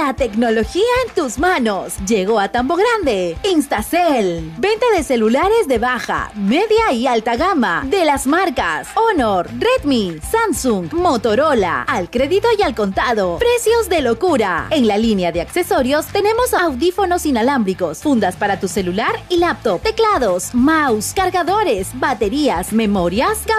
La tecnología en tus manos. Llegó a Tambo Grande. Instacel. Venta de celulares de baja, media y alta gama. De las marcas Honor, Redmi, Samsung, Motorola. Al crédito y al contado. Precios de locura. En la línea de accesorios tenemos audífonos inalámbricos, fundas para tu celular y laptop, teclados, mouse, cargadores, baterías, memorias,